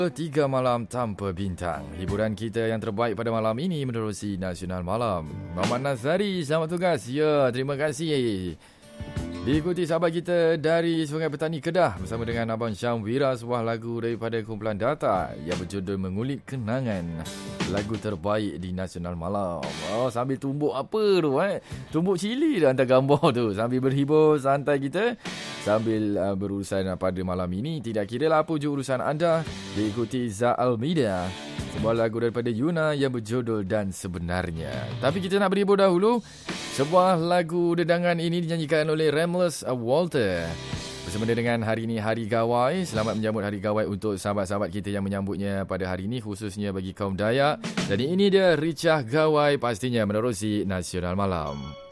Tiga malam tanpa bintang. Hiburan kita yang terbaik pada malam ini menerusi Nasional Malam. Muhammad Nazari, selamat tugas. Ya, terima kasih. Diikuti sahabat kita dari Sungai Petani Kedah bersama dengan Abang Syam Wira, sebuah lagu daripada kumpulan Data yang berjudul Mengulik Kenangan. Lagu terbaik di Nasional Malam. Oh, sambil tumbuk apa tu tumbuk cili dah hantar gambar tu. Sambil berhibur santai kita sambil berurusan pada malam ini. Tidak kira lah apa je urusan anda. Diikuti Za Almeida, sebuah lagu daripada Yuna yang berjudul Dan Sebenarnya. Tapi kita nak berhibur dahulu. Sebuah lagu dedangan ini dinyanyikan oleh Ramles Walter bersama dengan hari ini Hari Gawai. Selamat menyambut Hari Gawai untuk sahabat-sahabat kita yang menyambutnya pada hari ini, khususnya bagi kaum Dayak. Dan ini dia Ricah Gawai, pastinya menerusi Nasional Malam.